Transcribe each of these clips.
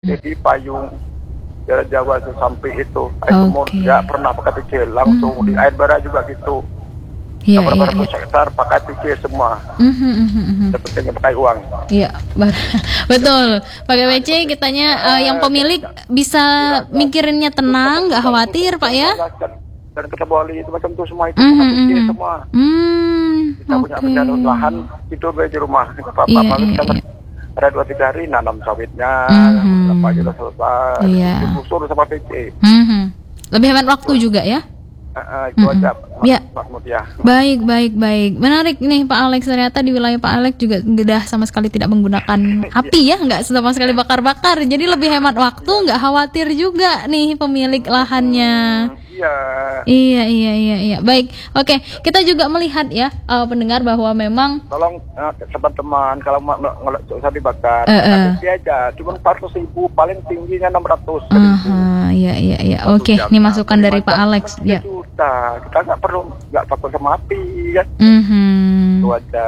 Jadi payung jalan Jawa itu sampai itu air sumur nggak pernah pakai pikir, langsung di air bara juga gitu. Iya, berapa hektar pakai pikir semua. Sepertinya pakai uang. Iya, betul. Pakai WC kitanya yang pemilik bisa mikirinnya tenang, nggak khawatir, Pak ya. Dan kita bali itu macam itu semua itu pakai pikir semua. Kita punya lahan itu di rumah. Apa-apa kita ada 2-3 hari nanam sawitnya, apa kita selesai, busur sama PC. Lebih hemat waktu juga ya? Itu aja, ya. Mahmud ya. Baik. Menarik nih Pak Alex, ternyata di wilayah Pak Alex juga udah sama sekali tidak menggunakan api ya, nggak sama sekali bakar-bakar. Jadi lebih hemat waktu, nggak khawatir juga nih pemilik lahannya. Iya. Baik, oke. Kita juga melihat ya pendengar bahwa memang tolong teman-teman kalau mau usah dibakar, nanti aja cuma 400.000, paling tingginya 600. Iya. Oke, ini masukan dari Pak Alex. Ya. Kita nggak takut sama api ya. Itu aja.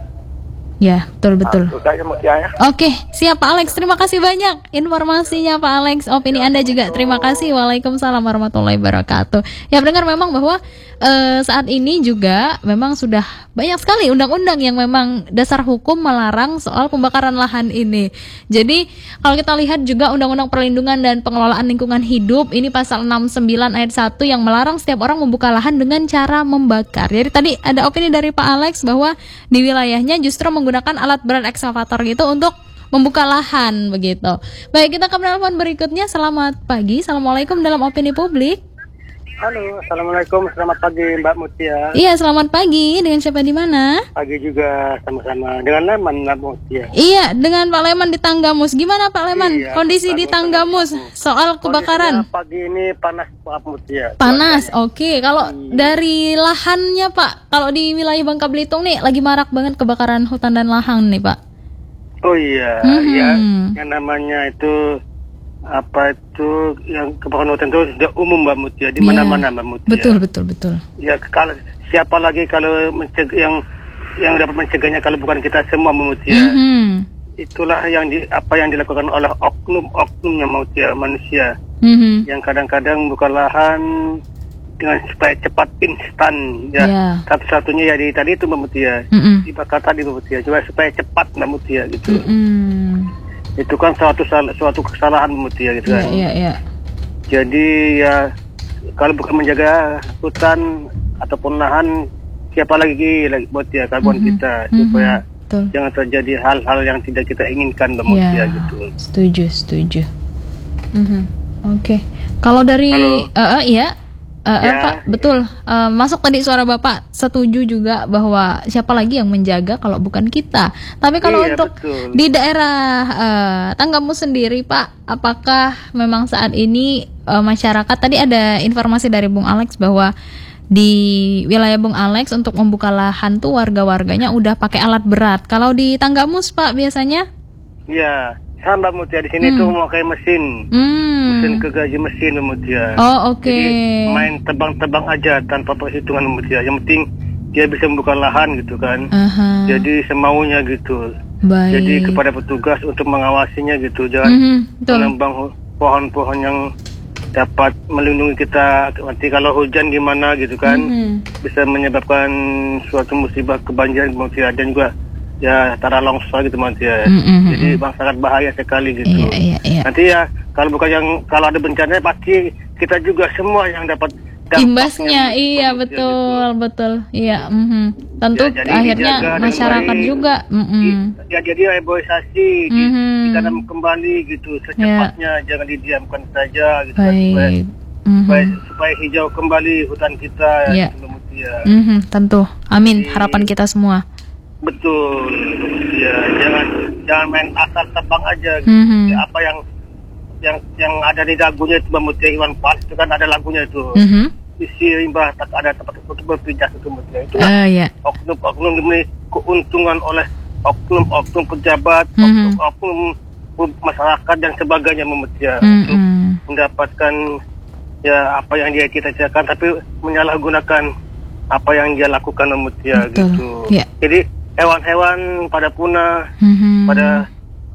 Ya, betul. Ya. Oke, siap Pak Alex. Terima kasih banyak informasinya Pak Alex. Opini Anda juga terima kasih. Waalaikumsalam warahmatullahi wabarakatuh. Ya, mendengar memang bahwa saat ini juga memang sudah banyak sekali undang-undang yang memang dasar hukum melarang soal pembakaran lahan ini. Jadi, kalau kita lihat juga Undang-Undang Perlindungan dan Pengelolaan Lingkungan Hidup, ini pasal 69 ayat 1 yang melarang setiap orang membuka lahan dengan cara membakar. Jadi tadi ada opini dari Pak Alex bahwa di wilayahnya justru menggunakan alat berat ekskavator gitu untuk membuka lahan begitu. Baik, kita ke penelpon berikutnya. Selamat pagi. Assalamualaikum dalam Opini Publik. Halo, assalamualaikum, selamat pagi Mbak Mutia. Iya, selamat pagi. Dengan siapa di mana? Pagi juga sama-sama dengan Leman Mbak Mutia. Iya, dengan Pak Leman di Tanggamus. Gimana Pak Leman? Kondisi di Tanggamus soal kebakaran? Pagi ini panas Pak Mutia. Panas, oke. Kalau dari lahannya Pak, kalau di wilayah Bangka Belitung nih lagi marak banget kebakaran hutan dan lahan nih Pak. Oh iya, ya, yang namanya itu apa itu yang kebakaran hutan itu sudah umum Mbak Mutia di mana-mana Mbak Mutia. Betul. Ya kalau siapa lagi kalau yang dapat mencegahnya kalau bukan kita semua Mbak Mutia. Itulah yang dilakukan oleh oknum-oknumnya Mutia manusia. Yang kadang-kadang buka lahan dengan supaya cepat instan ya. Satu-satunya ya tadi itu Mbak Mutia. Dibakar tadi Mbak Mutia supaya cepat Mbak Mutia gitu. Itu kan suatu kesalahan Mutia gitu kan. Iya. Jadi ya kalau bukan menjaga hutan ataupun lahan, siapa lagi buat ya kawan kita supaya jangan terjadi hal-hal yang tidak kita inginkan Mutia gitu. Setuju. Oke. Kalau dari Pak, betul. Masuk tadi suara Bapak, setuju juga bahwa siapa lagi yang menjaga kalau bukan kita. Tapi kalau untuk di daerah Tanggamus sendiri Pak, apakah memang saat ini masyarakat, tadi ada informasi dari Bung Alex bahwa di wilayah Bung Alex untuk membuka lahan tuh warga-warganya udah pakai alat berat. Kalau di Tanggamus Pak biasanya? Iya. Mbak Mutia di sini tuh mau kayak mesin kegaji mesin Mbak Mutia. Oh oke. Jadi main tebang-tebang aja tanpa perhitungan Mbak Mutia. Yang penting dia bisa membuka lahan gitu kan. Jadi semaunya gitu. Baik. Jadi kepada petugas untuk mengawasinya gitu. Jangan menembang pohon-pohon yang dapat melindungi kita. Nanti kalau hujan gimana gitu kan. Bisa menyebabkan suatu musibah kebanjiran Mbak Mutia dan juga ya tanah longsor gitu Mutia. Jadi sangat bahaya sekali gitu. Iya. Nanti ya kalau ada bencana pasti kita juga semua yang dapat imbasnya. Iya betul. Iya. Tentu ya, akhirnya masyarakat juga. Ya jadi reboisasi ditanam kembali gitu secepatnya, jangan didiamkan saja gitu. Baik. Supaya hijau kembali hutan kita ya. Tentu. Amin. Harapan kita semua. Betul ya, jangan main asal tebang aja gitu. Ya, apa yang ada di lagunya itu Mbak Mutia, Iwan Fals itu kan ada lagunya itu. Isi limbah tak ada tempat untuk berpijak itu Mbak Mutia. Itu oknum demi keuntungan oleh oknum pejabat, oknum masyarakat dan sebagainya Mbak Mutia untuk mendapatkan ya apa yang dia cita-citakan, tapi menyalahgunakan apa yang dia lakukan Mbak Mutia gitu. Jadi hewan-hewan pada punah, pada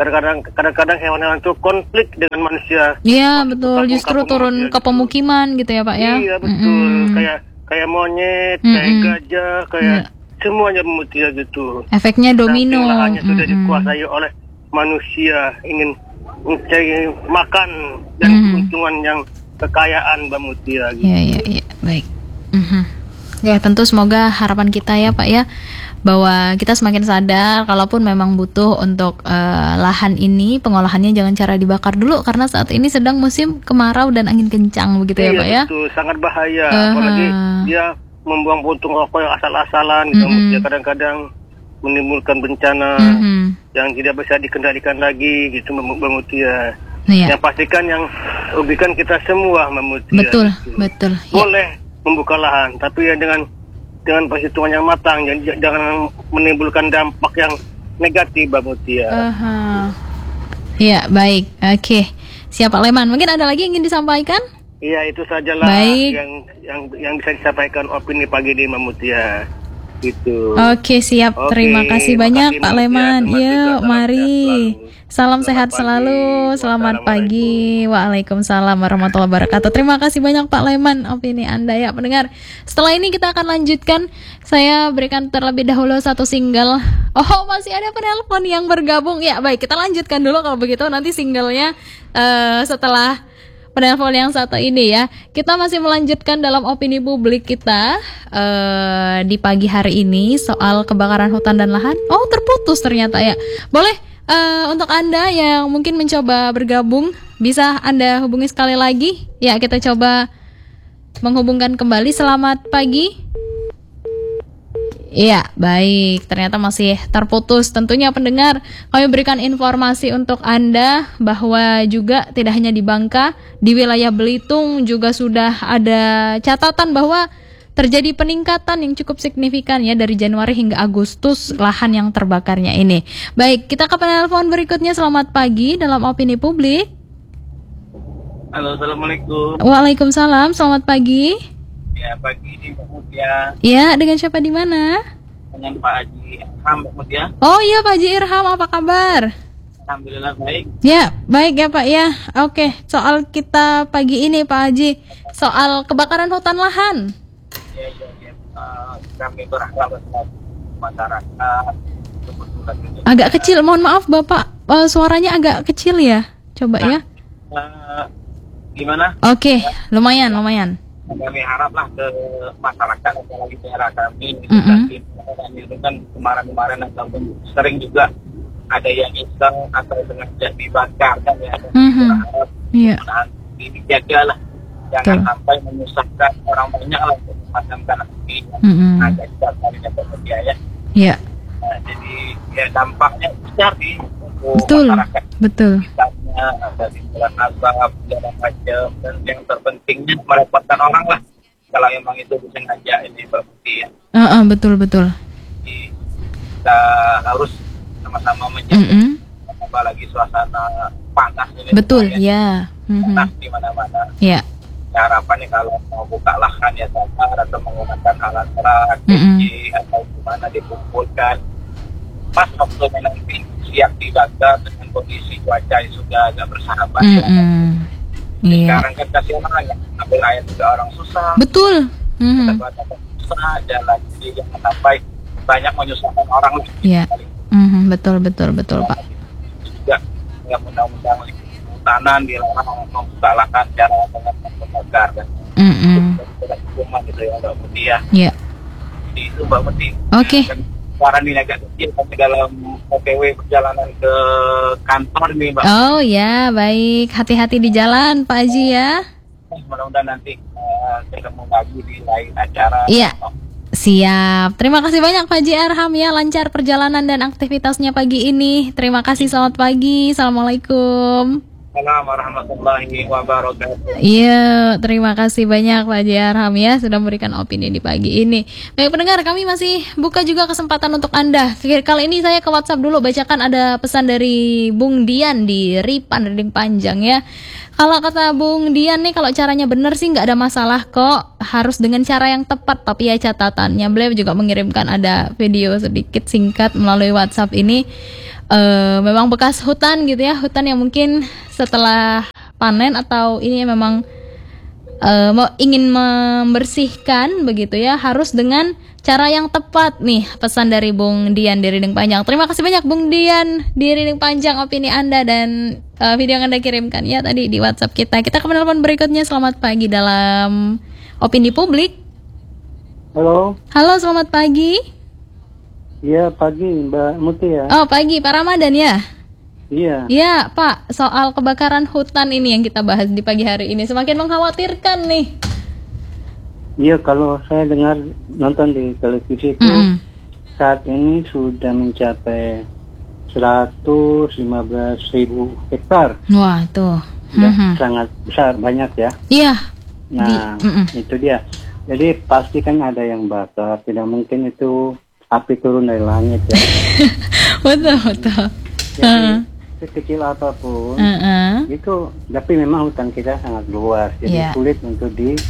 kadang-kadang hewan-hewan itu konflik dengan manusia. Iya betul, justru turun ke pemukiman gitu ya Pak ya. Iya betul, kayak monyet, kayak gajah, kayak semuanya Mutia gitu. Efeknya domino. Lahannya sudah dikuasai oleh manusia, ingin mencari makan dan keuntungan yang kekayaan Mbak Mutia gitu. Iya, baik. Ya tentu semoga harapan kita ya Pak ya, bahwa kita semakin sadar kalaupun memang butuh untuk lahan ini pengolahannya jangan cara dibakar dulu, karena saat ini sedang musim kemarau dan angin kencang begitu ya Pak ya. Betul, sangat bahaya. Apalagi dia membuang puntung rokok yang asal-asalan gitu. Dia kadang-kadang menimbulkan bencana yang tidak bisa dikendalikan lagi gitu Mbak Mutia. Yang pastikan yang rugikan kita semua Mbak Mutia. Betul. Boleh membuka lahan, tapi ya dengan perhitungan yang matang, jangan menimbulkan dampak yang negatif Mbak Mutia. Ya baik, oke. Siap Pak Leman, mungkin ada lagi yang ingin disampaikan? Iya, itu sajalah yang bisa disampaikan opini pagi ini Mbak Mutia. Gitu. Oke, siap. Terima kasih banyak Pak Leman. Yuk, mari. Salam sehat selalu. Selamat pagi. Waalaikumsalam warahmatullahi wabarakatuh. Terima kasih banyak Pak Leman opini Anda ya pendengar. Setelah ini kita akan lanjutkan. Saya berikan terlebih dahulu satu single. Oh, masih ada penelpon yang bergabung. Ya, baik, kita lanjutkan dulu kalau begitu, nanti singlenya setelah penelpon yang satu ini ya. Kita masih melanjutkan dalam opini publik kita di pagi hari ini soal kebakaran hutan dan lahan. Oh, terputus ternyata ya. Boleh untuk Anda yang mungkin mencoba bergabung, bisa Anda hubungi sekali lagi. Ya, kita coba menghubungkan kembali. Selamat pagi. Iya, baik. Ternyata masih terputus. Tentunya pendengar, kami berikan informasi untuk Anda bahwa juga tidak hanya di Bangka, di wilayah Belitung juga sudah ada catatan bahwa terjadi peningkatan yang cukup signifikan ya dari Januari hingga Agustus lahan yang terbakarnya ini. Baik, kita ke penelpon berikutnya. Selamat pagi dalam opini publik. Halo, assalamualaikum. Waalaikumsalam, selamat pagi. Ya, pagi ini Mbak Mutia. Ya, dengan siapa di mana? Dengan Pak Haji Irham Mbak Mutia. Oh iya, Pak Haji Irham, apa kabar? Alhamdulillah baik. Ya, baik ya Pak ya. Oke, soal kita pagi ini Pak Haji, soal kebakaran hutan lahan. Ya. Kami berharap masyarakat. Agak kecil, mohon maaf Bapak, suaranya agak kecil ya. Coba ya. Gimana? Oke, lumayan. Kami haraplah ke masyarakat apalagi daerah kami itu kan kemarin ataupun sering juga ada yang iseng atau sengaja dibakar kan ya. Berharap dijagalah, jangan sampai menyusahkan orang banyak lah untuk memadamkan api ada dibakarinya berbiaya. Iya. Jadi ya dampaknya besar di masyarakat. Betul. Ada timbulan asap segala macam, dan yang terpentingnya merepotkan orang lah kalau memang itu sengaja ini berbukti ya. Betul. Jadi kita harus sama-sama menjaga, apalagi suasana panas ini. Betul ya. Panas di mana-mana. Ya. Harapannya kalau mau buka lahan ya sabar atau menggunakan alat berat, atau gimana dikumpulkan. Pas waktunya nanti siap dibakar dengan kondisi cuaca yang sudah agak bersahabat. Sekarang kan kasih orang ya, ambil air juga orang susah. Betul. Susah jalan, jadi jangan sampai banyak menyusahkan orang. Iya. Betul Pak. Juga nggak undang-undang hutanan dilarang membuka lahan cara dengan membakar kan. Hukuman gitu ya Mbak Mutia. Iya. Jadi itu Mbak Mutia. Oke. Suara ini agak kecil tapi dalam OTW perjalanan ke kantor nih Mbak. Oh ya, baik. Hati-hati di jalan Pak Haji ya. Mudah-mudahan nanti ketemu lagi di lain acara. Iya. Siap. Terima kasih banyak Pak Haji Irham ya, lancar perjalanan dan aktivitasnya pagi ini. Terima kasih, selamat pagi. Assalamualaikum. Assalamualaikum warahmatullahi wabarakatuh. Iya, terima kasih banyak Pak Haji Irham ya sudah memberikan opini di pagi ini. Baik pendengar, kami masih buka juga kesempatan untuk Anda. Kali ini saya ke WhatsApp dulu, bacakan ada pesan dari Bung Dian di Ripan, Reding Panjang ya. Kalau kata Bung Dian nih, kalau caranya benar sih nggak ada masalah kok, harus dengan cara yang tepat. Tapi ya catatannya, beliau juga mengirimkan ada video sedikit singkat melalui WhatsApp ini. memang bekas hutan gitu ya, hutan yang mungkin setelah panen atau ini memang ingin membersihkan begitu ya, harus dengan cara yang tepat nih. Pesan dari Bung Dian di Riding Panjang. Terima kasih banyak Bung Dian di Riding Panjang, opini Anda dan video yang Anda kirimkan ya tadi di WhatsApp kita. Kita ke penelpon berikutnya. Selamat pagi dalam Opini Publik. Halo. Halo, selamat pagi. Iya, pagi Mbak Muti ya. Oh, pagi Pak Ramadan ya. Iya. Iya Pak, soal kebakaran hutan ini yang kita bahas di pagi hari ini semakin mengkhawatirkan nih. Iya, kalau saya dengar nonton di televisi itu saat ini sudah mencapai 115.000 hektar. Wah, tuh. Sangat besar, banyak ya. Iya. Nah, itu dia. Jadi pasti kan ada yang bakar, tidak mungkin itu api turun dari langit ya. Betul. Jadi sekecil apapun itu, tapi memang hutan kita sangat luas, jadi sulit untuk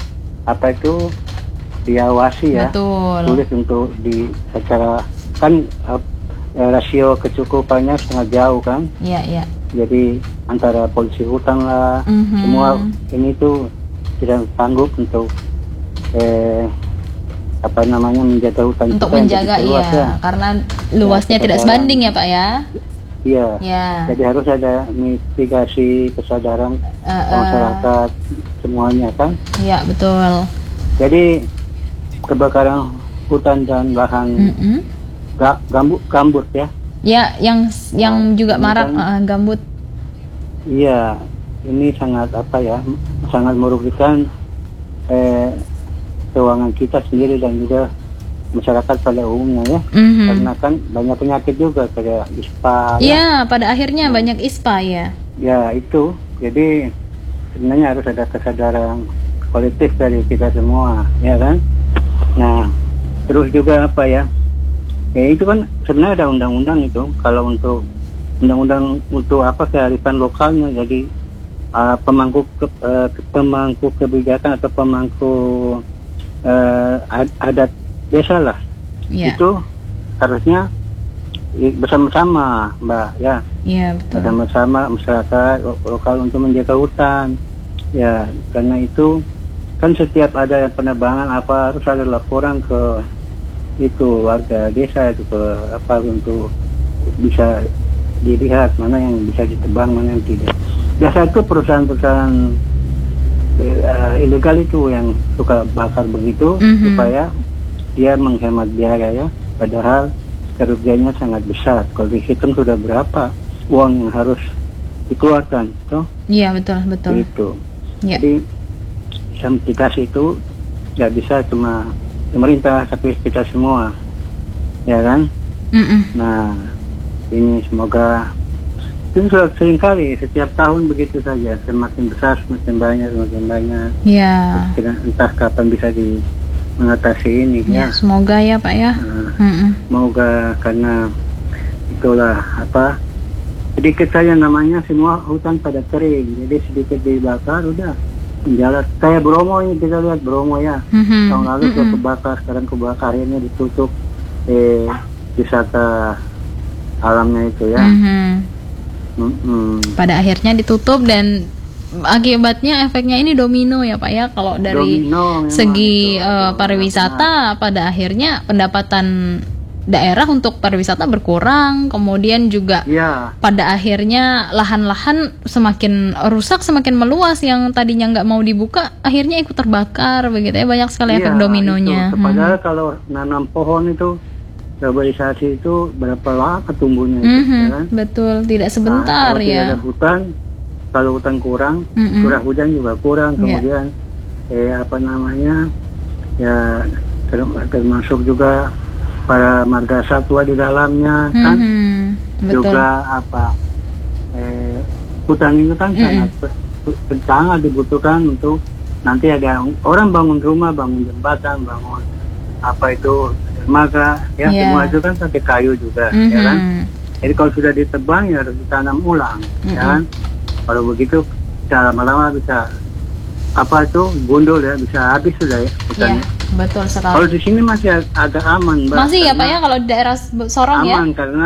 diawasi ya. Betul. Sulit untuk secara kan rasio kecukupannya sangat jauh kan. Iya. Jadi antara polisi hutan lah, semua ini tuh tidak sanggup untuk menjaga hutan untuk menjaga ya, karena luasnya tidak sebanding ya Pak ya. Iya. Jadi harus ada mitigasi kesadaran masyarakat semuanya kan. Iya, betul. Jadi kebakaran hutan dan lahan gambut ya. Ya, yang juga marak gambut. Iya, ini sangat sangat merugikan keuangan kita sendiri dan juga masyarakat pada umumnya ya. Karena kan banyak penyakit juga kayak ISPA. Ya, pada akhirnya banyak ISPA ya. Ya, itu. Jadi sebenarnya harus ada kesadaran kolektif dari kita semua, ya kan? Nah, terus juga itu kan sebenarnya ada undang-undang itu. Kalau untuk undang-undang untuk kearifan lokalnya, jadi pemangku kebijakan atau pemangku adat desa lah, itu harusnya bersama-sama Mbak ya. Iya, betul. Bersama-sama masyarakat lokal untuk menjaga hutan ya, karena itu kan setiap ada penebangan harus ada laporan ke itu warga desa itu untuk bisa dilihat mana yang bisa ditebang, mana yang tidak. Biasa itu perusahaan-perusahaan ilegal itu yang suka bakar begitu supaya dia menghemat biaya ya, padahal kerugiannya sangat besar. Kalau dihitung sudah berapa uang yang harus dikeluarkan, toh? Iya, betul. Itu. Ya. Jadi mitigasi itu nggak bisa cuma pemerintah, tapi kita semua, ya kan? Nah, ini semoga itu sering kali setiap tahun begitu saja, semakin besar semakin banyak. Ya. Entah kapan bisa mengatasi ini ya. Semoga ya Pak ya. Semoga, karena itulah sedikit saja namanya semua hutan pada kering, jadi sedikit dibakar udah menjalar. Kayak Bromo ini, kita lihat Bromo ya, tahun lalu kebakar, sekarang kebakar, akhirnya ditutup wisata alamnya itu ya. Pada akhirnya ditutup dan akibatnya efeknya ini domino ya Pak ya. Kalau dari segi pariwisata, pada akhirnya pendapatan daerah untuk pariwisata berkurang, kemudian juga pada akhirnya lahan-lahan semakin rusak, semakin meluas, yang tadinya nggak mau dibuka akhirnya ikut terbakar begitu ya. Banyak sekali efek dominonya. Padahal kalau nanam pohon itu, urbanisasi itu berapa lama tumbuhnya kan? Betul, tidak sebentar kalau ya. Tidak ada hutan, kalau hutan kurang, curah hujan juga kurang, kemudian termasuk juga para marga satwa di dalamnya kan, juga hutan itu kan sangat dibutuhkan untuk nanti ada orang bangun rumah, bangun jembatan, bangun dermaga ya, semua itu kan pakai kayu juga ya kan. Jadi kalau sudah ditebang ya harus ditanam ulang ya kan. Kalau begitu lama-lama bisa gundul ya, bisa habis sudah ya hutannya. Betul sekali. Kalau di sini masih agak aman Mbak. Masih ya Pak ya, kalau di daerah Sorong aman, ya? Aman karena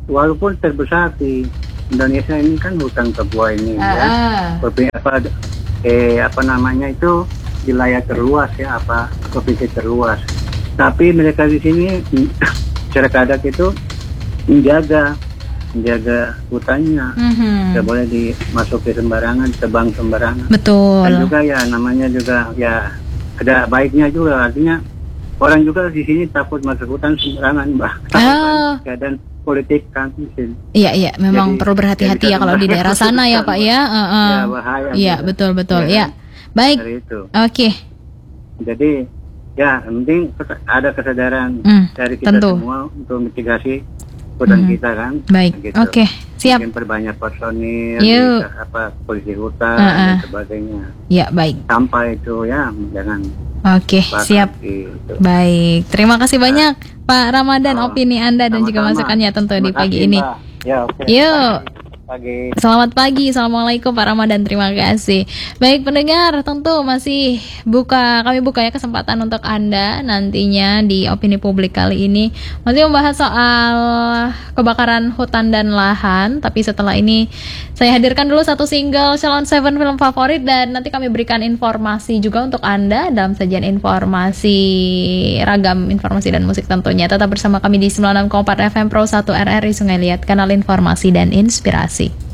walaupun terbesar di Indonesia ini kan hutan kebuah ini ya. Apa namanya itu wilayah terluas ya, provinsi terluas. Tapi mereka di sini masyarakat adat itu menjaga hutannya, tidak boleh dimasuki sembarangan, tebang sembarangan. Betul. Dan juga ya namanya juga ya ada baiknya juga, artinya orang juga di sini takut masuk hutan sembarangan, Mbak. Dan politik kan mungkin. Iya, memang perlu berhati-hati ya kalau di daerah sana ya Pak ya. Ya bahaya. Iya, betul ya. Baik. Oke. Jadi ya penting ada kesadaran dari kita semua untuk mitigasi hutan kita kan. Baik. Gitu. Oke, siap. Mungkin perbanyak personil, polisi hutan dan sebagainya. Ya, baik. Sampai itu ya jangan. Oke, siap. Gitu. Baik, terima kasih banyak Pak Ramadan, opini Anda dan juga masukannya tentu di pagi ini. Ya, oke. Yuk. Selamat pagi, assalamualaikum Pak Ramadan, terima kasih. Baik pendengar, tentu masih kami buka ya kesempatan untuk Anda nantinya di opini publik kali ini masih membahas soal kebakaran hutan dan lahan. Tapi setelah ini saya hadirkan dulu satu single Shalom 7 film favorit, dan nanti kami berikan informasi juga untuk Anda dalam sajian informasi, ragam informasi dan musik tentunya. Tetap bersama kami di 96,4 FM Pro 1 RRI Sungai Liat, kanal informasi dan inspirasi.